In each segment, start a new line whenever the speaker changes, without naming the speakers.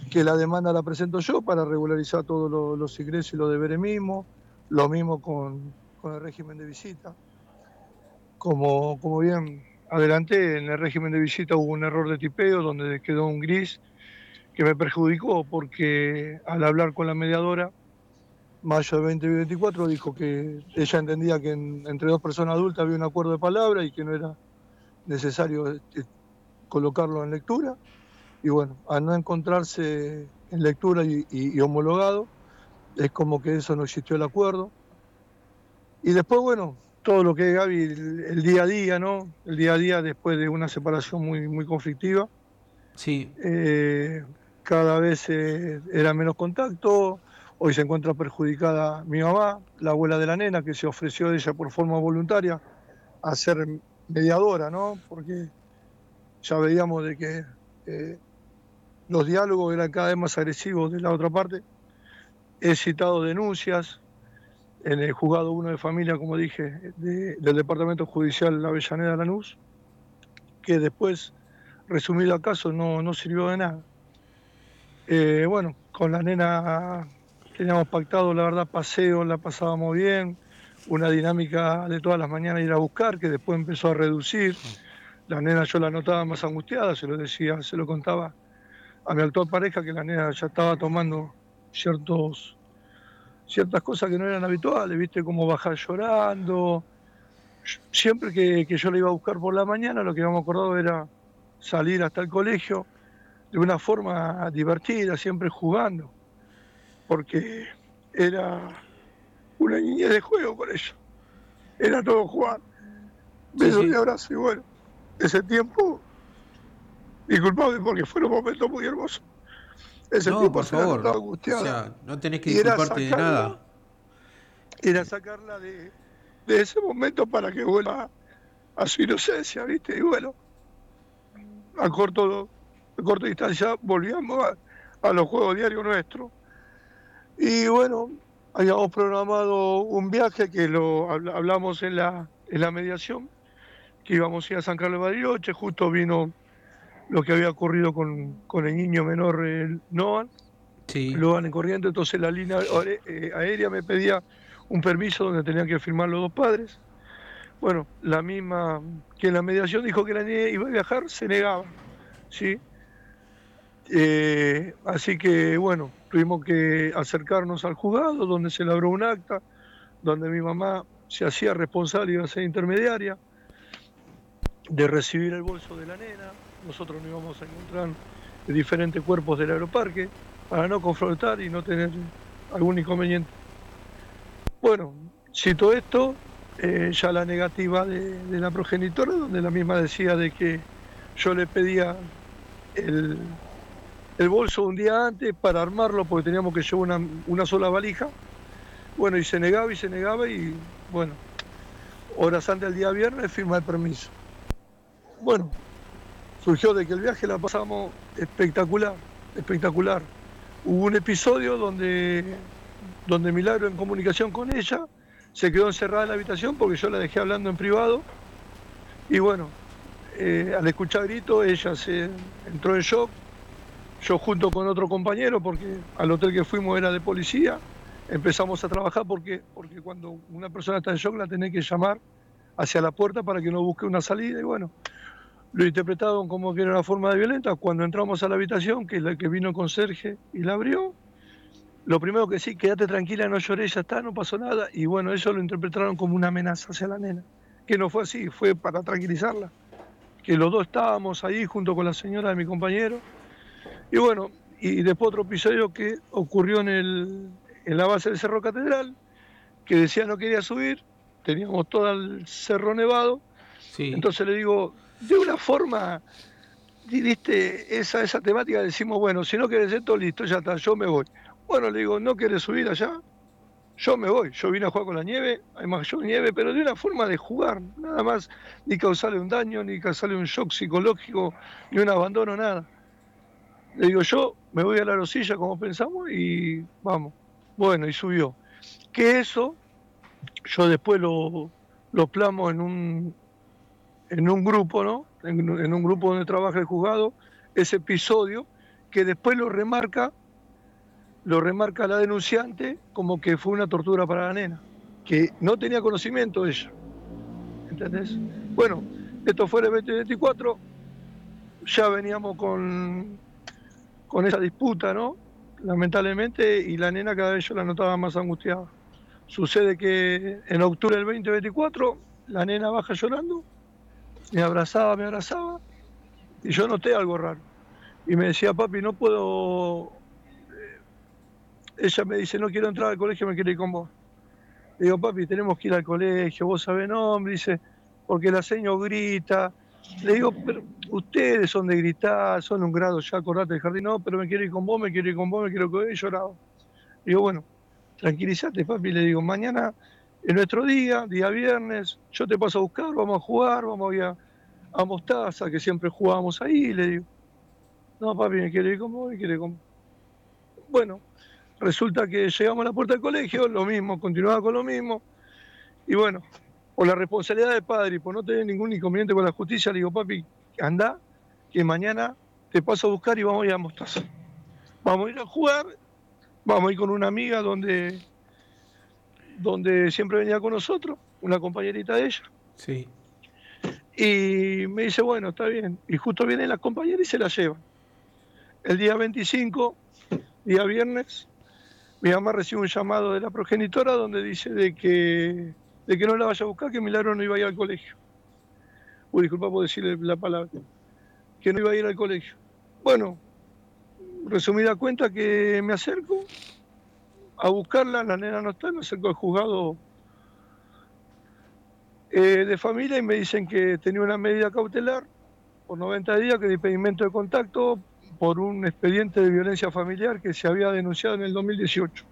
que la demanda la presento yo para regularizar todos los ingresos y los deberes mismos, lo mismo con el régimen de visita. Como bien adelanté, en el régimen de visita hubo un error de tipeo donde quedó un gris que me perjudicó porque al hablar con la mediadora, mayo de 2024, dijo que ella entendía que entre dos personas adultas había un acuerdo de palabra y que no era necesario colocarlo en lectura. Y bueno, al no encontrarse en lectura y homologado, es como que eso no existió el acuerdo. Y después, bueno, todo lo que es Gaby, el día a día, ¿no? El día a día después de una separación muy conflictiva.
Sí.
Eh, Cada vez era menos contacto. Hoy se encuentra perjudicada mi mamá, la abuela de la nena, que se ofreció ella por forma voluntaria a ser mediadora, ¿no? Porque ya veíamos de que los diálogos eran cada vez más agresivos de la otra parte. He citado denuncias en el juzgado 1 de familia, como dije, del Departamento Judicial La Avellaneda Lanús, que después, resumido el caso, no sirvió de nada. Bueno, con la nena teníamos pactado, la verdad, paseo, la pasábamos bien, una dinámica de todas las mañanas ir a buscar, que después empezó a reducir. La nena yo la notaba más angustiada, se lo decía, se lo contaba a mi actual pareja, que la nena ya estaba tomando ciertas cosas que no eran habituales, viste, como bajar llorando. Siempre que yo la iba a buscar por la mañana, lo que habíamos acordado era salir hasta el colegio de una forma divertida, siempre jugando, porque era una niñez de juego con ellos. Era todo jugar,
Sí,
besos y
sí.
abrazos. Y bueno, ese tiempo, disculpame porque fueron momentos muy hermosos. Ese
No,
tiempo
por
se la
favor.
notaba
O
angustiada.
sea, no tenés que
Y era
disculparte de
sacarla,
nada.
era sacarla de ese momento para que vuelva a su inocencia, ¿viste? Y bueno, a corto, a corta distancia volvíamos a los juegos diarios nuestros. Y bueno, habíamos programado un viaje que lo hablamos en la mediación, que íbamos a ir a San Carlos de Bariloche. Justo vino lo que había ocurrido con el niño menor, el Noah,
Sí.
lo van en corriente. Entonces la línea aérea me pedía un permiso donde tenían que firmar los dos padres. Bueno, la misma que en la mediación dijo que la niña iba a viajar, se negaba, ¿sí? Así que bueno, tuvimos que acercarnos al juzgado donde se elaboró un acta, donde mi mamá se hacía responsable y iba a ser intermediaria de recibir el bolso de la nena. Nosotros nos íbamos a encontrar en diferentes cuerpos del aeroparque para no confrontar y no tener algún inconveniente. Bueno, cito esto, ya la negativa de la progenitora, donde la misma decía de que yo le pedía el, el bolso un día antes para armarlo porque teníamos que llevar una sola valija. Bueno, y se negaba y bueno, horas antes del día viernes firma el permiso. Bueno, surgió de que el viaje la pasamos espectacular, espectacular. Hubo un episodio donde Milagro, en comunicación con ella, se quedó encerrada en la habitación porque yo la dejé hablando en privado. Y bueno, al escuchar gritos, ella se entró en shock. Yo junto con otro compañero, porque al hotel que fuimos era de policía, empezamos a trabajar porque cuando una persona está en shock la tenés que llamar hacia la puerta para que no busque una salida. Y bueno, lo interpretaron como que era una forma de violenta. Cuando entramos a la habitación, que es la que vino el conserje y la abrió, lo primero que sí, quédate tranquila, no lloré, ya está, no pasó nada. Y bueno, eso lo interpretaron como una amenaza hacia la nena, que no fue así, fue para tranquilizarla, que los dos estábamos ahí junto con la señora de mi compañero. Y bueno, y después otro episodio que ocurrió en la base del Cerro Catedral, que decía no quería subir, teníamos todo el cerro nevado.
Sí.
Entonces le digo, de una forma, viste, esa temática, decimos, bueno, si no querés esto, listo, ya está, yo me voy. Bueno, le digo, ¿no querés subir allá? Yo me voy. Yo vine a jugar con la nieve, además yo nieve, pero de una forma de jugar, nada más, ni causarle un daño, ni causarle un shock psicológico, ni un abandono, nada. Le digo, yo me voy a la rosilla como pensamos y vamos. Bueno, y subió. Que eso, yo después lo plasmo en un grupo, ¿no? En un grupo donde trabaja el juzgado, ese episodio, que después lo remarca la denunciante como que fue una tortura para la nena, que no tenía conocimiento de ella. ¿Entendés? Bueno, esto fue el 2024, ya veníamos con esa disputa, ¿no? Lamentablemente, y la nena cada vez yo la notaba más angustiada. Sucede que en octubre del 2024, la nena baja llorando, me abrazaba, y yo noté algo raro. Y me decía, papi, no puedo... Ella me dice, no quiero entrar al colegio, me quiero ir con vos. Le digo, papi, tenemos que ir al colegio, vos sabés, no, me dice, porque la seño grita. Le digo, pero ustedes son de gritar, son un grado ya, acordate del jardín, no, pero me quiero ir con vos, me quiero ir con vos, me quiero ir con vos, y lloraba. Digo, bueno, tranquilízate, papi, le digo, mañana es nuestro día viernes, yo te paso a buscar, vamos a jugar, vamos a ir a Mostaza, que siempre jugábamos ahí, le digo, no, papi, me quiero ir con vos, me quiero ir con vos. Bueno, resulta que llegamos a la puerta del colegio, lo mismo, continuaba con lo mismo, y bueno, por la responsabilidad del padre y por no tener ningún inconveniente con la justicia, le digo, papi, anda, que mañana te paso a buscar y vamos a ir a Mostaza. Vamos a ir a jugar, vamos a ir con una amiga donde siempre venía con nosotros, una compañerita de ella.
Sí.
Y me dice, bueno, está bien. Y justo vienen las compañeras y se la llevan. El día 25, día viernes, mi mamá recibe un llamado de la progenitora donde dice de que no la vaya a buscar, que Milagro no iba a ir al colegio. Uy, disculpa por decirle la palabra. Que no iba a ir al colegio. Bueno, resumida cuenta que me acerco a buscarla, la nena no está, me acerco al juzgado de familia y me dicen que tenía una medida cautelar por 90 días, que de impedimento de contacto por un expediente de violencia familiar que se había denunciado en el 2018.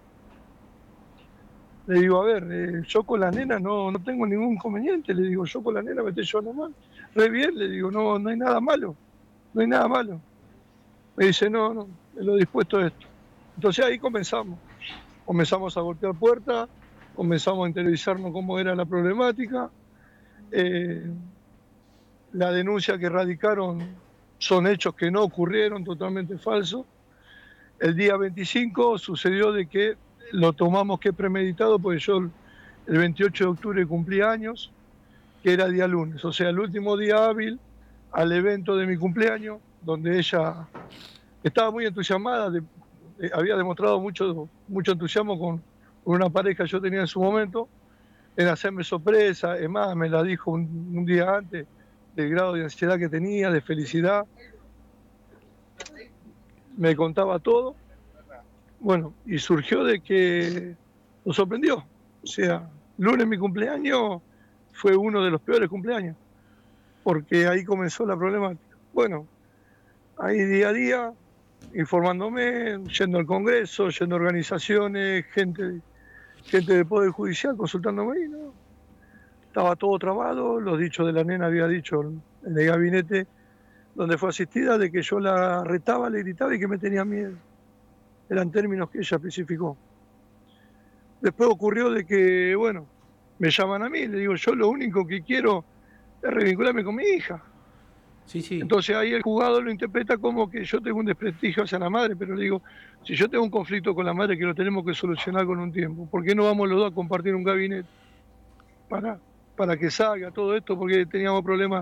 Le digo, a ver, yo con la nena no tengo ningún inconveniente, le digo, yo con la nena me estoy llevando mal. Re bien, le digo, no hay nada malo, no hay nada malo. Me dice, no, es lo dispuesto de esto. Entonces ahí comenzamos a golpear puertas, comenzamos a interiorizarnos cómo era la problemática. La denuncia que radicaron son hechos que no ocurrieron, totalmente falsos. El día 25 sucedió de que lo tomamos que premeditado, porque yo el 28 de octubre cumplí años, que era día lunes, o sea, el último día hábil al evento de mi cumpleaños, donde ella estaba muy entusiasmada, había demostrado mucho entusiasmo con una pareja que yo tenía en su momento, en hacerme sorpresa, es más, me la dijo un día antes, del grado de ansiedad que tenía, de felicidad. Me contaba todo. Bueno, y surgió de que nos sorprendió. O sea, lunes mi cumpleaños fue uno de los peores cumpleaños, porque ahí comenzó la problemática. Bueno, ahí día a día, informándome, yendo al Congreso, yendo a organizaciones, gente del Poder Judicial consultándome, y no, estaba todo trabado. Los dichos de la nena había dicho en el gabinete donde fue asistida, de que yo la retaba, le gritaba y que me tenía miedo. Eran términos que ella especificó. Después ocurrió de que, bueno, me llaman a mí, le digo, yo lo único que quiero es revincularme con mi hija.
Sí, sí.
Entonces ahí el juzgado lo interpreta como que yo tengo un desprestigio hacia la madre, pero le digo, si yo tengo un conflicto con la madre que lo tenemos que solucionar con un tiempo, ¿por qué no vamos los dos a compartir un gabinete para que salga todo esto? Porque teníamos problemas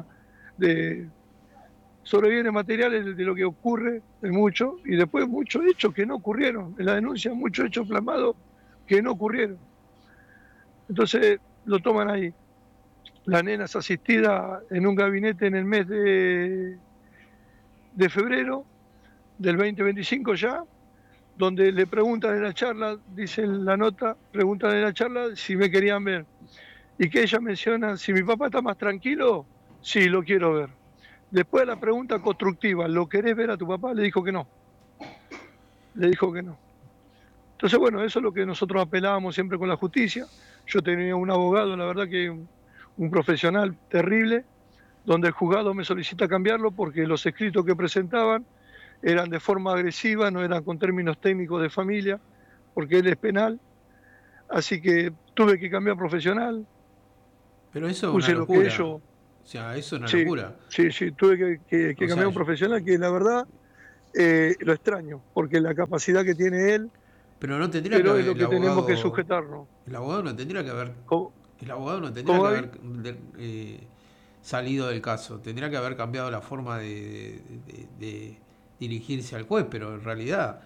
sobre bienes materiales de lo que ocurre, de mucho, y después muchos hechos que no ocurrieron. En la denuncia, muchos hechos plasmados que no ocurrieron. Entonces lo toman ahí. La nena es asistida en un gabinete en el mes de febrero del 2025 ya, donde le preguntan en la charla, dice la nota, preguntan en la charla si me querían ver. Y que ella menciona, si mi papá está más tranquilo, sí, lo quiero ver. Después de la pregunta constructiva, ¿lo querés ver a tu papá? Le dijo que no. Le dijo que no. Entonces, bueno, eso es lo que nosotros apelábamos siempre con la justicia. Yo tenía un abogado, la verdad que un profesional terrible, donde el juzgado me solicita cambiarlo porque los escritos que presentaban eran de forma agresiva, no eran con términos técnicos de familia, porque él es penal. Así que tuve que cambiar profesional.
Pero eso es una locura. O sea, eso es una locura.
Sí, tuve que cambiar un profesional que la verdad lo extraño, porque la capacidad que tiene él,
Pero no tendría que
pero es
haber
lo que tenemos que sujetarnos.
el abogado no tendría que haber,
¿Cómo,
el abogado no tendría
cómo,
que
Gaby?
haber salido del caso, tendría que haber cambiado la forma de dirigirse al juez, pero en realidad,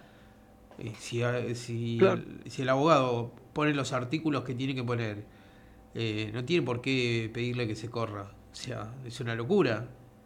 Claro.
si el abogado pone los artículos que tiene que poner, no tiene por qué pedirle que se corra, o sea, es una locura.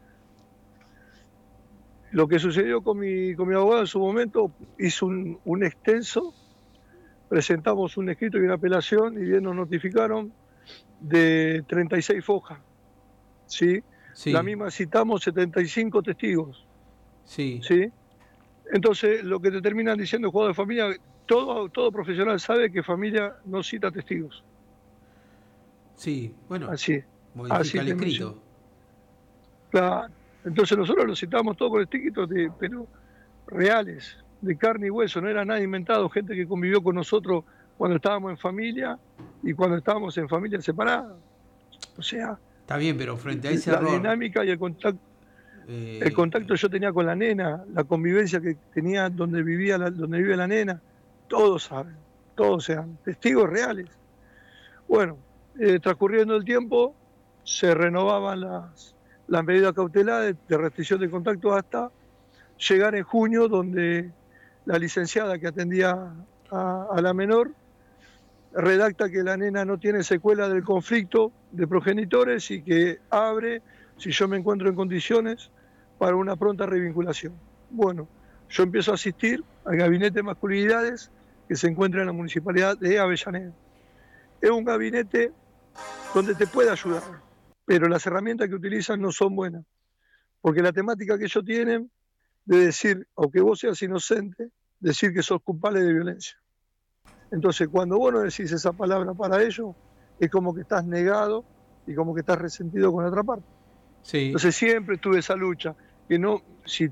Lo que sucedió con mi abogado en su momento, hizo un extenso, presentamos un escrito y una apelación, y bien nos notificaron de 36 hojas, ¿sí? La
Sí,
misma citamos 75 testigos,
sí,
¿sí? Entonces, lo que te terminan diciendo el juego de familia, todo profesional sabe que familia no cita testigos.
sí, bueno,
Así,
modifica
así
el
te menciono.
escrito.
Claro. Entonces nosotros lo citamos todo con escritos, pero reales, de carne y hueso, no era nada inventado, gente que convivió con nosotros cuando estábamos en familia y cuando estábamos en familia separada. O sea,
Está bien, pero frente a ese
la
error,
dinámica y el
eh,
contacto yo tenía con la nena, la convivencia que tenía donde vivía donde vive la nena, todos saben, todos sean testigos reales. Bueno, transcurriendo el tiempo, se renovaban las medidas cautelares de restricción de contacto hasta llegar en junio, donde la licenciada que atendía a la menor redacta que la nena no tiene secuela del conflicto de progenitores y que abre, si yo me encuentro en condiciones, para una pronta revinculación. Bueno, yo empiezo a asistir al gabinete de masculinidades que se encuentra en la municipalidad de Avellaneda. Es un gabinete donde te puede ayudar, pero las herramientas que utilizan no son buenas, porque la temática que ellos tienen de decir, aunque vos seas inocente, decir que sos culpable de violencia. Entonces, cuando vos no decís esa palabra para ellos, es como que estás negado y como que estás resentido con la otra parte.
sí.
Entonces, siempre tuve esa lucha, que no, si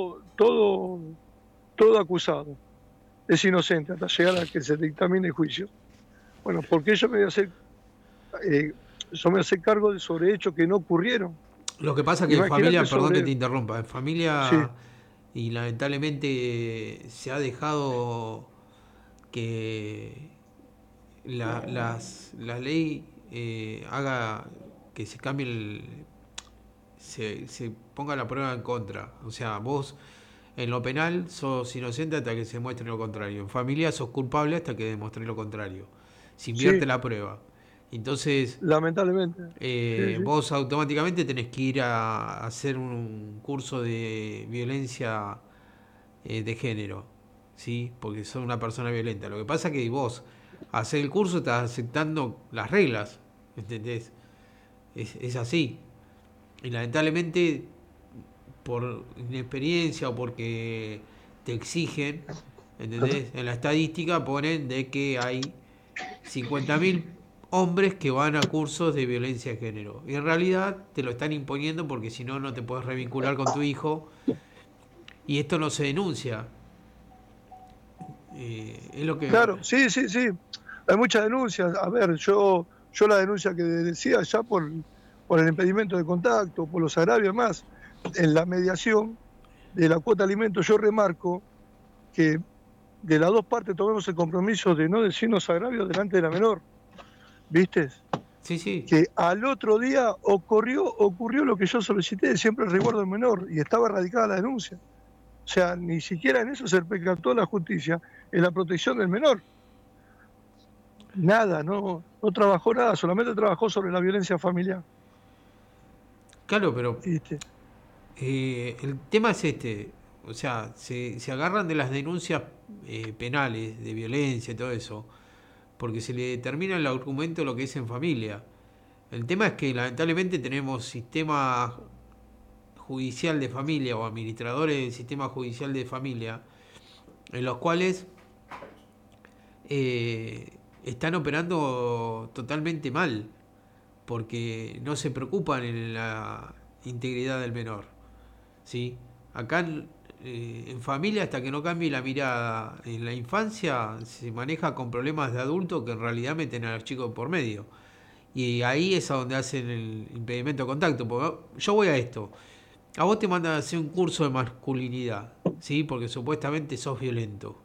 todo acusado es inocente hasta llegar a que se dictamine el juicio, bueno, porque eh, yo me voy a hacer cargo sobre hechos que no ocurrieron.
Lo que pasa que en
Imagínate
familia, perdón que te
sobre,
interrumpa, en
sí,
familia y lamentablemente se ha dejado que la ley haga que se cambie se ponga la prueba en contra. O sea, vos en lo penal sos inocente hasta que se muestre lo contrario. En familia sos culpable hasta que demuestre lo contrario. Se invierte
sí,
la prueba. Entonces,
lamentablemente, sí, sí,
vos automáticamente tenés que ir a hacer un curso de violencia de género, ¿sí? Porque sos una persona violenta. Lo que pasa es que vos hacer el curso estás aceptando las reglas, ¿entendés? Es así. Y lamentablemente, por inexperiencia o porque te exigen, ¿entendés? En la estadística ponen de que hay 50.000 hombres que van a cursos de violencia de género. Y en realidad te lo están imponiendo porque si no, no te puedes revincular con tu hijo. Y esto no se denuncia. Es lo que...
claro, sí, sí, sí. Hay muchas denuncias. A ver, yo la denuncia que decía ya por el impedimento de contacto, por los agravios más, en la mediación de la cuota de alimentos, yo remarco que de las dos partes tomemos el compromiso de no decirnos agravios delante de la menor, ¿viste?
Sí, sí.
Que al otro día ocurrió lo que yo solicité, siempre el resguardo del menor, y estaba radicada la denuncia. O sea, ni siquiera en eso se percató la justicia, en la protección del menor. Nada, no trabajó nada, solamente trabajó sobre la violencia familiar.
Claro, pero
¿Viste?
el tema es este. O sea, se agarran de las denuncias penales, de violencia y todo eso, porque se le determina el argumento de lo que es en familia. El tema es que lamentablemente tenemos sistema judicial de familia o administradores del sistema judicial de familia en los cuales están operando totalmente mal porque no se preocupan en la integridad del menor. ¿Sí? Acá en familia, hasta que no cambie la mirada en la infancia, se maneja con problemas de adulto que en realidad meten a los chicos por medio. Y ahí es a donde hacen el impedimento de contacto. Porque yo voy a esto. A vos te mandan a hacer un curso de masculinidad. ¿sí? Porque supuestamente sos violento.